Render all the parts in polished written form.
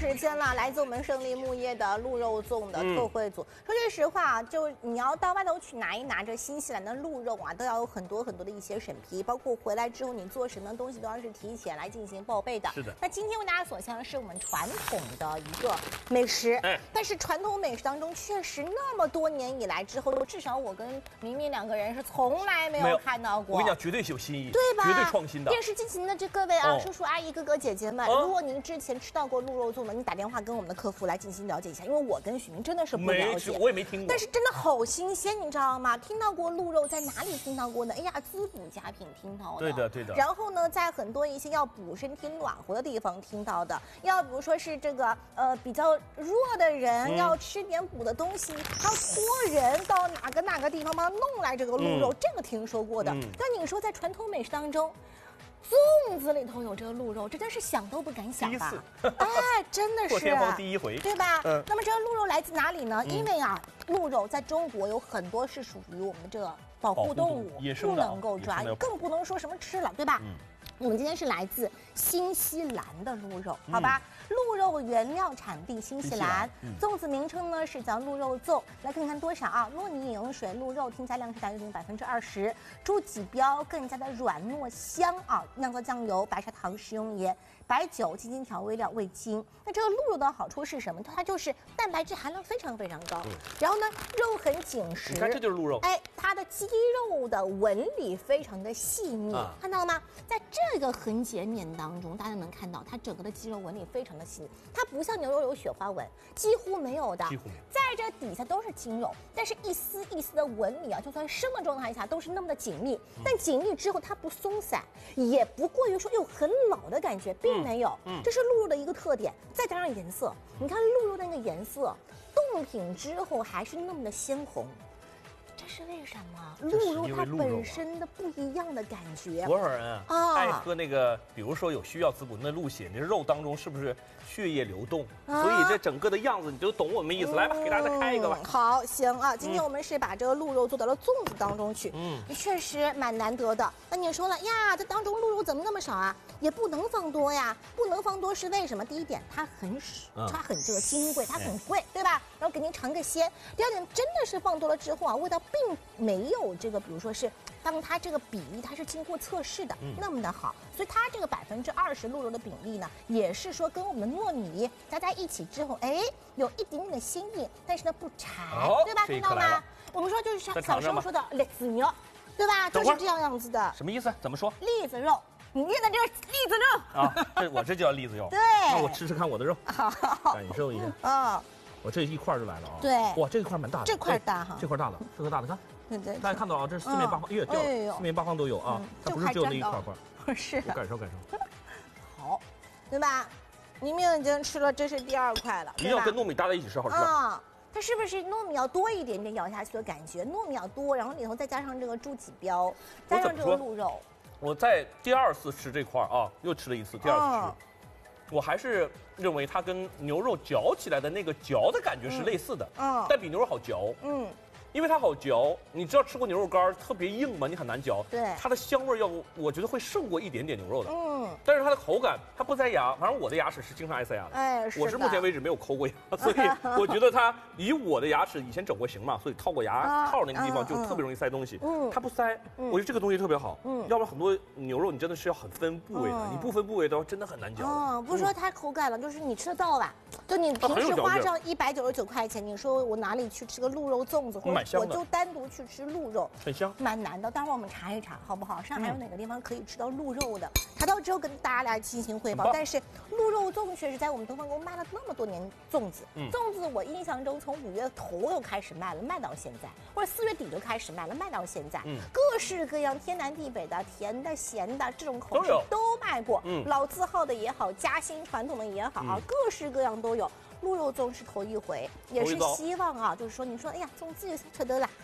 时间了，来自我们胜利木业的鹿肉粽的特惠组。说句实话啊，就你要到外头去拿一拿这新西兰的鹿肉啊，都要有很多的一些审批，包括回来之后你做什么东西都要是提前来进行报备的。 是的。 那今天为大家所向的是我们传统的一个美食，但是传统美食当中确实那么多年以来之后，至少我跟明明两个人是从来没有看到过。 我跟你讲，绝对是有新意， 对吧？ 绝对创新的。 电视机前的这各位啊，叔叔阿姨、哥哥姐姐们，如果您之前吃到过鹿肉粽的，你打电话跟我们的客服来进行了解一下，因为我跟许明真的是不了解， 我也没听过， 但是真的好新鲜，你知道吗？听到过鹿肉，在哪里听到过呢？哎呀，滋补佳品听到的， 对的对的。 然后呢，在很多一些要补身体暖和的地方听到的，要比如说是这个比较弱的人要吃点补的东西，要托人到哪个地方帮他弄来这个鹿肉，这个听说过的。但你说在传统美食当中，粽子里头有这个鹿肉，这真是想都不敢想吧？哎，真的是， 破天荒第一回， 对吧？那么这个鹿肉来自哪里呢？因为啊，鹿肉在中国有很多是属于我们这个保护动物，不能够抓，更不能说什么吃了，对吧？我们今天是来自新西兰的鹿肉，好吧？鹿肉原料产地新西兰，粽子名称呢是叫鹿肉粽。来看看多少啊？糯米、饮用水、鹿肉添加量是大约20%，猪脊膘更加的软糯香啊，酿造酱油、白砂糖、食用盐、白酒、鸡精调味料、味精。那这个鹿肉的好处是什么？它就是蛋白质含量非常高，然后呢肉很紧实。 你看这就是鹿肉， 哎，它的肌肉的纹理非常的细腻，看到了吗？在这个横截面当中，大家能看到它整个的肌肉纹理非常的细腻，它不像牛肉有雪花纹，几乎没有的，在这底下都是筋肉，但是一丝一丝的纹理啊，就算生的状态下都是那么的紧密，但紧密之后它不松散，也不过于说又很老的感觉，并没有，这是鹿肉的一个特点，再加上颜色，你看鹿肉的那个颜色，冻品之后还是那么的鲜红。这是为什么？鹿肉它本身的不一样的感觉。 多少人啊爱喝那个，比如说有需要滋补那鹿血，那肉当中是不是血液流动？所以这整个的样子你就懂我们意思。来吧，给大家再开一个吧。 好，行啊，今天我们是把这个鹿肉做到了粽子当中去，确实蛮难得的。那你说了呀，这当中鹿肉怎么那么少啊？也不能放多呀，不能放多是为什么？第一点，它很这个金贵，它很贵，对吧？然后给您尝个鲜。第二点，真的是放多了之后啊，味道并没有这个，比如说是当它这个比例它是经过测试的那么的好，所以它这个20%鹿肉的比例呢，也是说跟我们的糯米加在一起之后，哎，有一点点的鲜硬，但是呢不柴，对吧？看到吗？我们说就是像小时候说的栗子肉，对吧？就是这样子的。 什么意思？怎么说？ 栗子肉。你念的这是栗子肉啊，我这叫栗子肉。 对， 那我吃吃看我的肉，感受一下啊。我这一块就来了啊。 对， 哇，这块蛮大的， 这块大哈， 这块大的，这块大的，看， 对， 大家看到啊，这是四面八方，四面八方都有啊，它不是只有那一块。 不是， 我感受。 好，对吧？明明已经吃了，这是第2块了， 一定要跟糯米搭在一起吃，好吃啊。 它是不是糯米要多一点点咬下去的感觉？糯米要多，然后里头再加上这个猪脊膘，加上这个鹿肉。 我在第2次吃这块啊，又吃了一次，第2次吃，我还是认为它跟牛肉嚼起来的那个嚼的感觉是类似的，但比牛肉好嚼，因为它好嚼。你知道吃过牛肉干特别硬吗？你很难嚼， 对， 它的香味我觉得会胜过一点点牛肉的，但是它的口感它不塞牙，反正我的牙齿是经常爱塞牙的， 哎， 我是目前为止没有抠过牙，所以我觉得它以我的牙齿以前整过形嘛，所以套过牙套那个地方就特别容易塞东西，它不塞，我觉得这个东西特别好，要不然很多牛肉你真的是要很分部位的，你不分部位的话真的很难嚼。 不是说它口感了，就是你吃得到吧？就你平时花上199块钱，你说我哪里去吃个鹿肉粽子，或者我就单独去吃鹿肉， 很香， 蛮难的。待会儿我们查一查，好不好？上海有哪个地方可以吃到鹿肉的？查到之后跟大家来进行汇报。但是鹿肉粽确实在我们东方宫卖了那么多年，粽子我印象中从5月头就开始卖了，卖到现在，或者4月底就开始卖了，卖到现在，各式各样天南地北的甜的、咸的这种口味都卖过，老字号的也好，嘉兴传统的也好啊，各式各样都有。鹿肉粽是头一回，也是希望啊，就是说你说，哎呀，粽子也是吃得啦，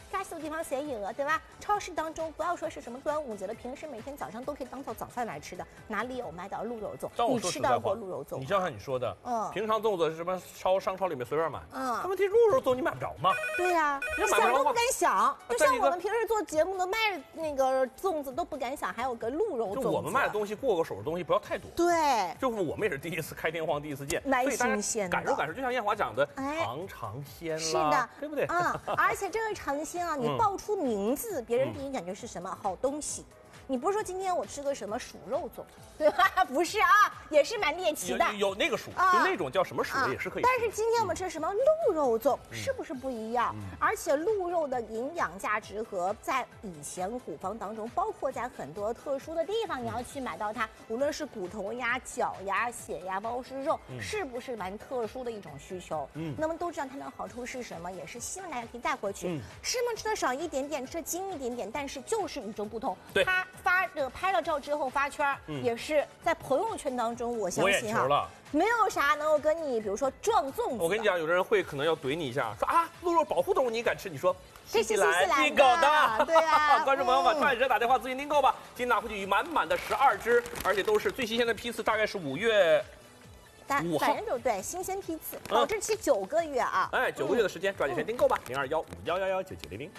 该洗的地方洗一个，对吧？超市当中不要说是什么端午节了，平时每天早上都可以当做早饭来吃的，哪里有卖到鹿肉粽？你吃到过鹿肉粽？ 你就像你说的，平常粽子是什么商超里面随便买，问题鹿肉粽你买不着吗？ 对呀，想都不敢想。就像我们平时做节目的卖那个粽子都不敢想，还有个鹿肉粽。 就我们卖的东西过个手的东西不要太多。 对， 就是我们也是第一次开天荒，第一次见， 蛮新鲜的。 感受感受，就像艳华讲的，尝鲜是的， 对不对？ 而且这个尝鲜啊，你报出名字，别人第一感觉是什么好东西。你不是说今天我吃个什么薯肉粽，对吧？不是啊，也是蛮猎奇的。 有那个薯，就那种叫什么薯也是可以。 但是今天我们吃什么鹿肉粽，是不是不一样？而且鹿肉的营养价值和在以前古方当中，包括在很多特殊的地方，你要去买到它，无论是骨头呀、脚呀、血呀、包是肉，是不是蛮特殊的一种需求？那么都知道它的好处是什么，也是希望大家可以带回去。吃嘛吃的少一点点，吃的精一点点，但是就是与众不同。 对。 拍了照之后发圈，也是在朋友圈当中，我相信没有啥能够跟你，比如说撞粽子。 我跟你讲，有的人会可能要怼你一下，说啊，鹿肉保护动物你敢吃？你说这是新西兰进口的， 对啊。 观众朋友们，抓紧时间打电话咨询订购吧，今天拿回去满满的12只，而且都是最新鲜的批次，大概是5月5号， 反正就对，新鲜批次，保质期9个月啊。 哎，9个月的时间，抓紧时间订购吧，0215119900。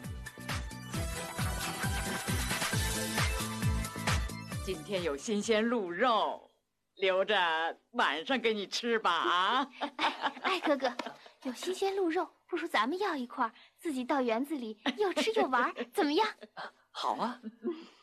今天有新鲜鹿肉，留着晚上给你吃吧啊！ 哎，哥哥，有新鲜鹿肉，不如咱们要一块，自己到园子里又吃又玩，怎么样？ 好啊。